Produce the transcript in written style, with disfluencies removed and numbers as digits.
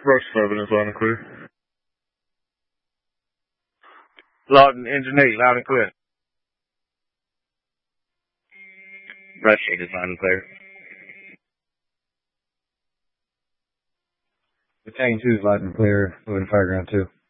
Rush 7 is loud and clear. Lawton, Engine 8, loud and clear. Rush 8 is loud and clear. Battalion 2 is loud and clear. Moving to Fireground 2.